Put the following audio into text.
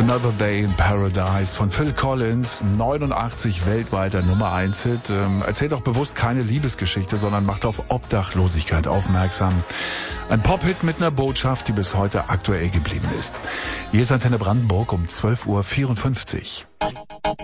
Another Day in Paradise von Phil Collins, 89 weltweiter Nummer 1 Hit. Erzählt auch bewusst keine Liebesgeschichte, sondern macht auf Obdachlosigkeit aufmerksam. Ein Pop-Hit mit einer Botschaft, die bis heute aktuell geblieben ist. Hier ist Antenne Brandenburg um 12:54 Uhr.